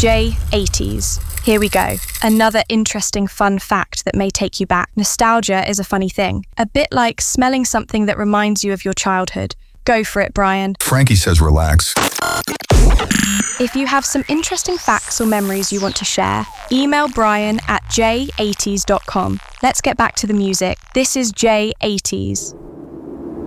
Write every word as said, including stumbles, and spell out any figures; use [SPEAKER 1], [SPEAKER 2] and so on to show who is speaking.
[SPEAKER 1] J eighties. Here we go. Another interesting fun fact that may take you back. Nostalgia is a funny thing. A bit like smelling something that reminds you of your childhood. Go for it, Brian.
[SPEAKER 2] Frankie says relax.
[SPEAKER 1] If you have some interesting facts or memories you want to share, email Brian at j eighties dot com. Let's get back to the music. This is J eighties.